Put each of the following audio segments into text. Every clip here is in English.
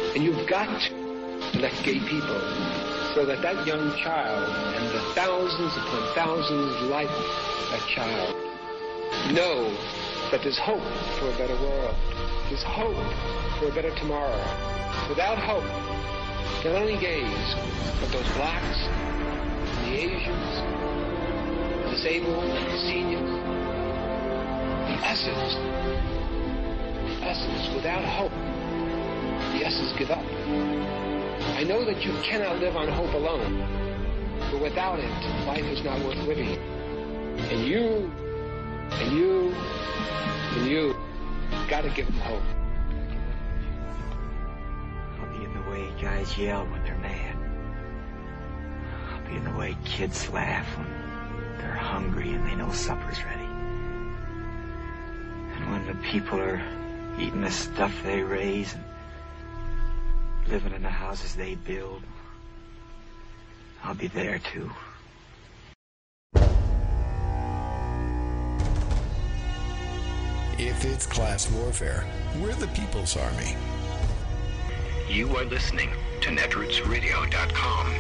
And you've got to let gay people, so that that young child and the thousands upon thousands like that child know that there's hope for a better world. There's hope for a better tomorrow. Without hope, not only gays, but those blacks, and the Asians, the disabled, and the seniors, the S's, without hope, the S's give up. I know that you cannot live on hope alone, but without it, life is not worth living. And you gotta give them hope. I'll be in the way guys yell when they're mad. I'll be in the way kids laugh when they're hungry and they know supper's ready. And when the people are eating the stuff they raise and living in the houses they build, I'll be there too. If it's class warfare, we're the People's Army. You are listening to netrootsradio.com.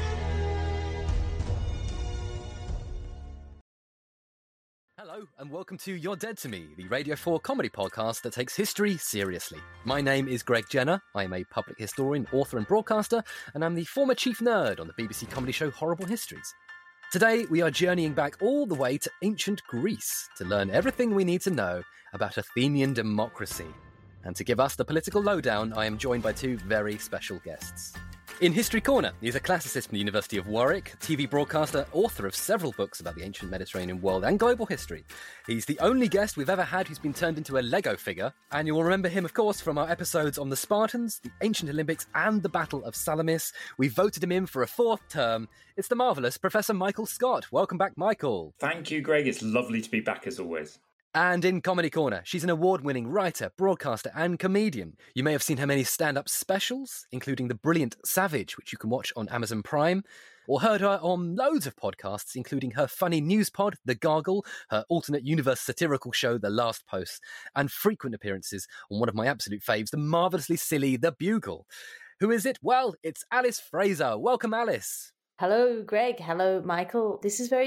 Hello, and welcome to You're Dead to Me, the Radio 4 comedy podcast that takes history seriously. My name is Greg Jenner. I am a public historian, author, and broadcaster, and I'm the former chief nerd on the BBC comedy show Horrible Histories. Today, we are journeying back all the way to ancient Greece to learn everything we need to know about Athenian democracy. And to give us the political lowdown, I am joined by two very special guests. In History Corner, he's a classicist from the University of Warwick, TV broadcaster, author of several books about the ancient Mediterranean world and global history. He's the only guest we've ever had who's been turned into a Lego figure, and you will remember him, of course, from our episodes on the Spartans, the ancient Olympics, and the Battle of Salamis. We voted him in for a fourth term. It's the marvellous Professor Michael Scott. Welcome back, Michael. Thank you, Greg. It's lovely to be back as always. And in Comedy Corner, she's an award-winning writer, broadcaster and comedian. You may have seen her many stand-up specials, including the brilliant Savage, which you can watch on Amazon Prime, or heard her on loads of podcasts, including her funny news pod, The Gargle, her alternate universe satirical show, The Last Post, and frequent appearances on one of my absolute faves, the marvellously silly The Bugle. Who is it? Well, it's Alice Fraser. Welcome, Alice. Hello, Greg. Hello, Michael. This is very